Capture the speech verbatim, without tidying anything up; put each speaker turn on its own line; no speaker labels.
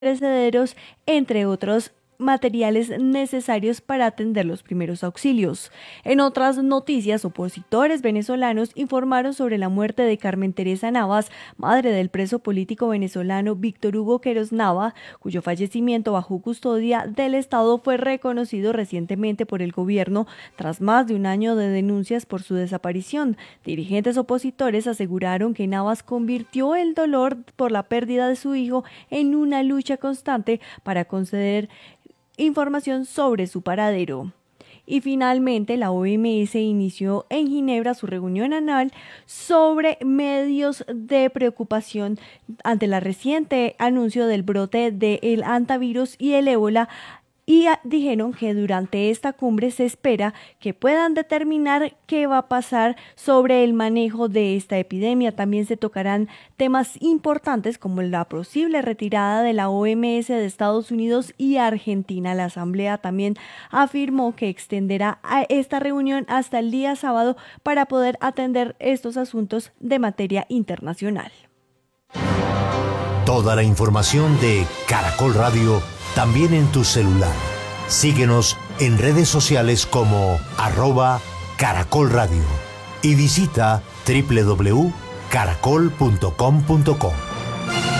perecederos, entre otros materiales necesarios para atender los primeros auxilios. En otras noticias, opositores venezolanos informaron sobre la muerte de Carmen Teresa Navas, madre del preso político venezolano Víctor Hugo Queiroz Nava, cuyo fallecimiento bajo custodia del Estado fue reconocido recientemente por el gobierno tras más de un año de denuncias por su desaparición. Dirigentes opositores aseguraron que Navas convirtió el dolor por la pérdida de su hijo en una lucha constante para conceder información sobre su paradero. Y finalmente, la O M S inició en Ginebra su reunión anual sobre medios de preocupación ante el reciente anuncio del brote del hantavirus y el ébola, y dijeron que durante esta cumbre se espera que puedan determinar qué va a pasar sobre el manejo de esta epidemia. También se tocarán temas importantes como la posible retirada de la O M S de Estados Unidos y Argentina. La Asamblea también afirmó que extenderá a esta reunión hasta el día sábado para poder atender estos asuntos de materia internacional.
Toda la información de Caracol Radio también en tu celular. Síguenos en redes sociales como arroba Caracol Radio y visita doble u doble u doble u punto caracol punto com punto co.